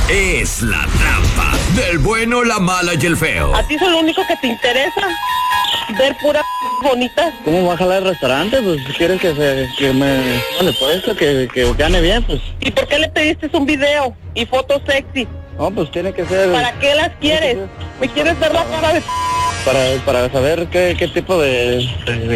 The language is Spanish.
es la trampa del bueno, la mala y el feo. ¿A ti es lo único que te interesa? Ver pura bonita. ¿Cómo va a jalar el restaurante? Pues quieres que me vale por esto, que gane bien, pues. ¿Y por qué le pediste un video y fotos sexy? No, pues tiene que ser. ¿Para qué las quieres? ¿Me quieres ver la cara de Para saber qué tipo de